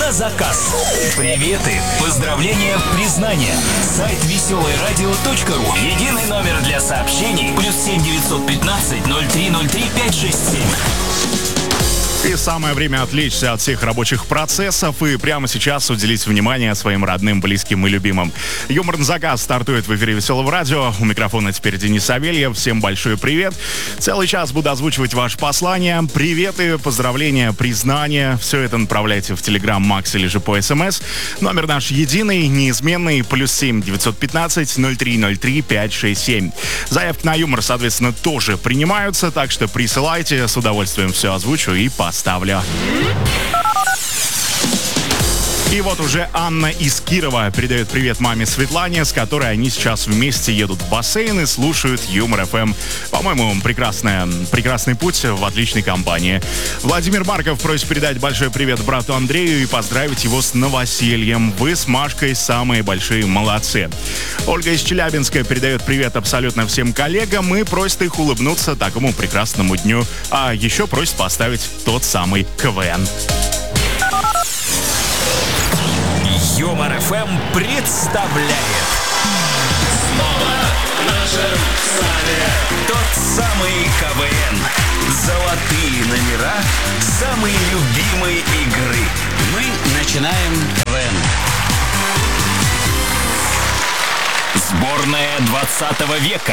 на заказ. Приветы, поздравления, признания. Сайт веселоерадио.ру. Единый номер для сообщений. +7 915 0303 567. И самое время отвлечься от всех рабочих процессов и прямо сейчас уделить внимание своим родным, близким и любимым. Юмор на заказ стартует в эфире Веселого радио. У микрофона теперь Денис Савельев. Всем большой привет. Целый час буду озвучивать ваши послания, приветы, поздравления, признания. Все это направляйте в Telegram, Макс или же по СМС. Номер наш единый, неизменный, +7 915 0303 567. Заявки на юмор, соответственно, тоже принимаются, так что присылайте, с удовольствием все озвучу и поставлю. И вот уже Анна из Кирова передает привет маме Светлане, с которой они сейчас вместе едут в бассейн и слушают Юмор ФМ. По-моему, прекрасный путь в отличной компании. Владимир Марков просит передать большой привет брату Андрею и поздравить его с новосельем. Вы с Машкой самые большие молодцы. Ольга из Челябинска передает привет абсолютно всем коллегам и просит их улыбнуться такому прекрасному дню. А еще просит поставить тот самый КВН. Юмор ФМ представляет. Снова в нашем зале тот самый КВН. Золотые номера самой любимой игры. Мы начинаем КВН. Сборная 20 века.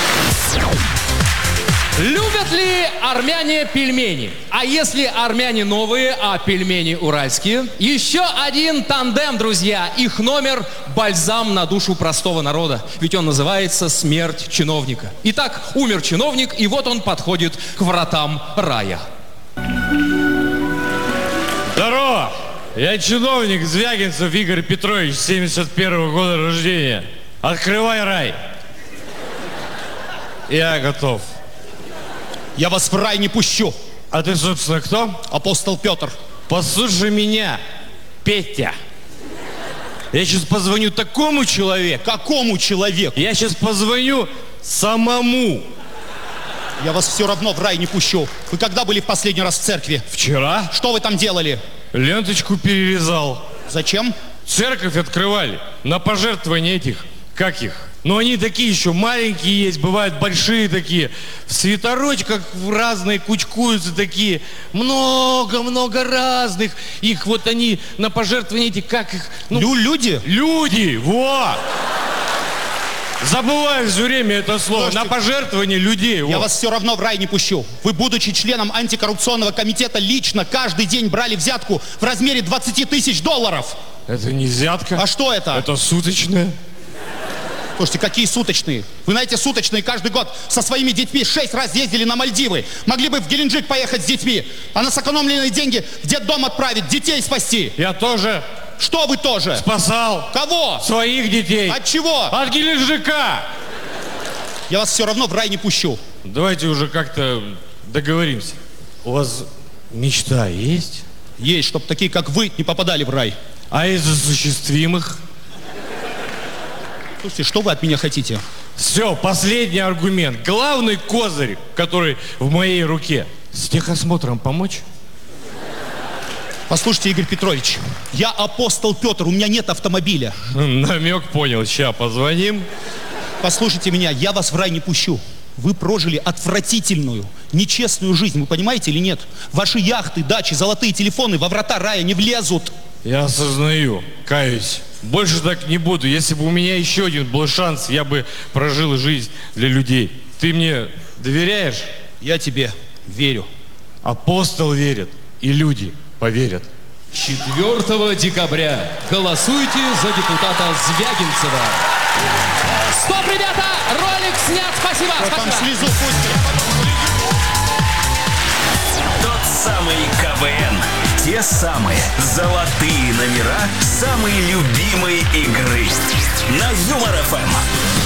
Любят ли армяне пельмени? А если армяне новые, а пельмени уральские? Еще один тандем, друзья. Их номер – бальзам на душу простого народа. Ведь он называется «Смерть чиновника». Итак, умер чиновник, и вот он подходит к вратам рая. Здорово! Я чиновник Звягинцев Игорь Петрович, 71-го года рождения. Открывай рай. Я готов. Я вас в рай не пущу. А ты, собственно, кто? Апостол Петр. Послушай меня, Петя. Я сейчас позвоню такому человеку. Какому человеку? Я сейчас позвоню самому. Я вас все равно в рай не пущу. Вы когда были в последний раз в церкви? Вчера Что вы там делали? ленточку перерезал. Зачем? Церковь открывали на пожертвования этих, как их? Но они такие еще маленькие есть, бывают большие такие. В свитерочках разные кучкуются такие. Много-много разных. Их вот они на пожертвования эти, как их? Люди? Люди, во! Забываю все время это слово. Слушайте, на пожертвование людей. Я во. вас все равно в рай не пущу. Вы, будучи членом антикоррупционного комитета, лично каждый день брали взятку в размере 20 тысяч долларов. Это не взятка. А что это? Это суточное. Слушайте, какие суточные? Вы знаете, суточные каждый год со своими детьми 6 раз ездили на Мальдивы. Могли бы в Геленджик поехать с детьми, а на сэкономленные деньги в детдом отправить, детей спасти. Я тоже Что вы тоже? спасал Кого? своих детей. От чего? От Геленджика. Я вас все равно в рай не пущу. Давайте уже как-то договоримся. У вас мечта есть? Есть, чтобы такие, как вы, не попадали в рай. А из осуществимых? Слушайте, что вы от меня хотите? Все, последний аргумент. Главный козырь, который в моей руке. С техосмотром помочь? Послушайте, Игорь Петрович, я апостол Петр, у меня нет автомобиля. Намек понял, ща позвоним. Послушайте меня, я вас в рай не пущу. Вы прожили отвратительную, нечестную жизнь, вы понимаете или нет? Ваши яхты, дачи, золотые телефоны во врата рая не влезут. Я осознаю, каюсь. Больше так не буду. Если бы у меня еще один был шанс, я бы прожил жизнь для людей. Ты мне доверяешь? Я тебе верю. Апостол верит, и люди поверят. 4 декабря голосуйте за депутата Звягинцева. Стоп, ребята! Ролик снят! Спасибо! Вот там Спасибо. слезу пустят. Тот самый КВН. Те самые золотые номера самой любимой игры. На Юмор ФМ.